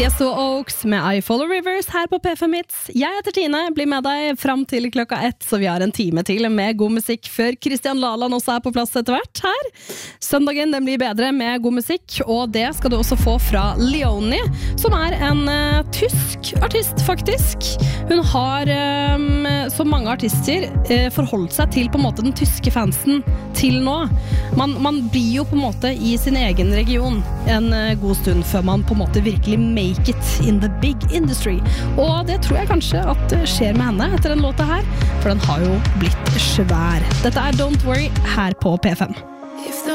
Tiesto Oaks med I Follow Rivers her på P5 Hits. Jeg heter Tine, blir med deg frem til 1:00, så vi har en time til med god musikk før Christian Laland også på plass etter hvert her. Søndagen den blir bedre med god musikk, og det skal du også få fra Leonie, som en tysk artist faktisk. Hun har, som mange artister, forholdt seg til på en måte den tyske fansen til nå. Man blir jo på en måte i sin egen region en god stund før man på en måte virkelig make it in the big industry. Og det tror jeg kanskje at skjer med henne etter den låta her, for den har jo blitt svær. Dette Don't Worry her på P5.